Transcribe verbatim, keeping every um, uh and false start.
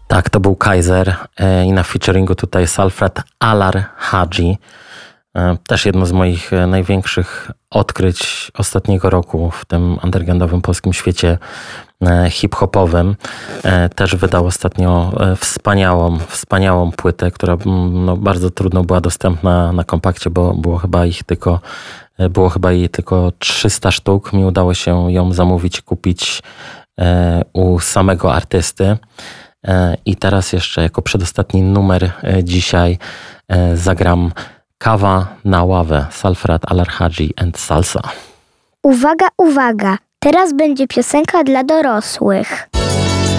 Tak, to był Kaiser i na featuringu tutaj Salfred Al-Hadji. Też jedno z moich największych odkryć ostatniego roku w tym undergroundowym polskim świecie hip-hopowym. Też wydał ostatnio wspaniałą, wspaniałą płytę, która no, bardzo trudno była dostępna na kompakcie, bo było chyba ich tylko, było chyba jej tylko trzysta sztuk. Mi udało się ją zamówić i kupić u samego artysty. I teraz jeszcze jako przedostatni numer dzisiaj zagram Kawa na ławę, Salfred Al-Hadji and Salsa. Uwaga, uwaga, teraz będzie piosenka dla dorosłych.